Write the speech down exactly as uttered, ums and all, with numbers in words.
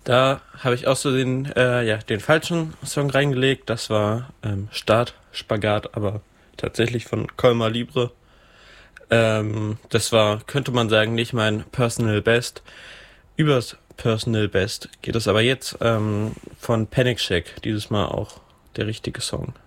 Da habe ich auch so den, äh, ja, den falschen Song reingelegt. Das war ähm, Start, Spagat, aber tatsächlich von Colmar Libre. Ähm, das war, könnte man sagen, nicht mein Personal Best. Übers Personal Best geht es aber jetzt ähm, von Panic Shack. Dieses Mal auch der richtige Song.